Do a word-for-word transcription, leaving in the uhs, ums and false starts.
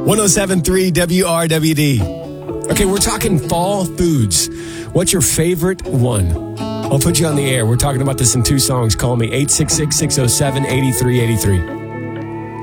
one oh seven point three W R W D. Okay, we're talking fall foods. What's your favorite one? I'll put you on the air. We're talking about this in two songs. Call me eight six six, six oh seven, eight three eight three.